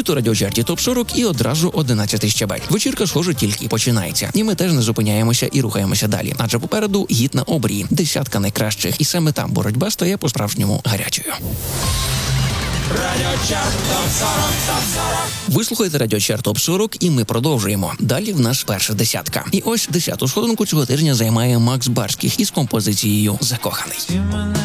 Дебют у радіочарті ТОП-40 і одразу 11-й щабель. Вечірка, схоже, тільки починається. І ми теж не зупиняємося і рухаємося далі. Адже попереду гід на обрії, десятка найкращих. І саме там боротьба стає по-справжньому гарячою. Радіочарт ТОП-40. Ви слухаєте радіочарт ТОП-40 і ми продовжуємо. Далі в нас перша десятка. І ось 10-ту сходинку цього тижня займає Макс Барських із композицією «Закоханий».